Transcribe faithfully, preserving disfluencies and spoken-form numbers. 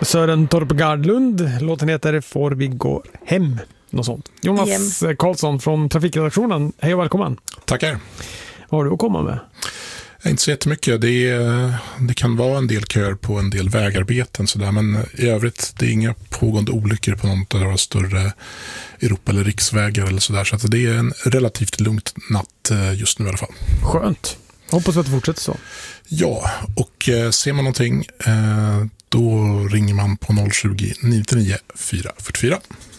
Sören Torpegardlund. Låten heter Får vi gå hem? Något sånt. Jonas Hem. Karlsson från Trafikredaktionen. Hej och välkommen. Tackar. Vad har du att komma med? Inte så jättemycket. Det, är, det kan vara en del köer på en del vägarbeten så där, men i övrigt det är inga pågående olyckor på något av våra större Europa- eller riksvägar eller sådär. Så att det är en relativt lugnt natt just nu i alla fall. Skönt. Hoppas att det fortsätter så. Ja, och eh, ser man någonting eh, då ringer man på noll tjugo, nio nio fyra fyra fyra.